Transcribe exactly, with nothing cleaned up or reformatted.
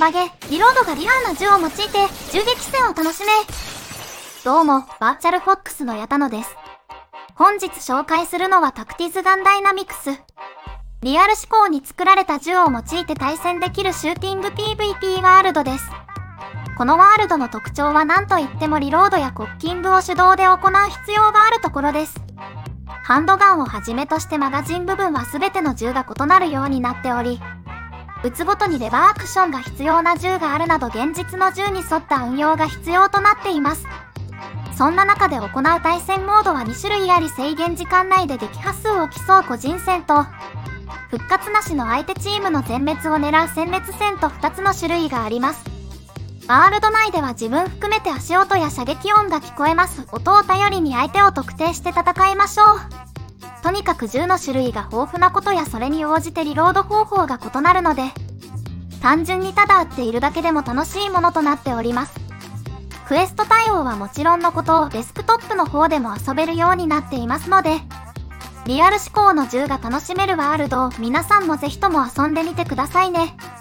バゲ、リロードがリアルな銃を用いて銃撃戦を楽しめ。どうも、バーチャルフォックスの矢田野です。本日紹介するのはタクティズガンダイナミクス。リアル思考に作られた銃を用いて対戦できるシューティング ピーブイピー ワールドです。このワールドの特徴は何といってもリロードやコッキングを手動で行う必要があるところです。ハンドガンをはじめとしてマガジン部分は全ての銃が異なるようになっており、撃つごとにレバーアクションが必要な銃があるなど現実の銃に沿った運用が必要となっています。そんな中で行う対戦モードはに種類あり、制限時間内で撃破数を競う個人戦と、復活なしの相手チームの全滅を狙う殲滅戦とふたつの種類があります。ワールド内では自分含めて足音や射撃音が聞こえます。音を頼りに相手を特定して戦いましょう。とにかく銃の種類が豊富なことやそれに応じてリロード方法が異なるので、単純にただ撃っているだけでも楽しいものとなっております。クエスト対応はもちろんのこと、デスクトップの方でも遊べるようになっていますので、リアル思考の銃が楽しめるワールドを皆さんもぜひとも遊んでみてくださいね。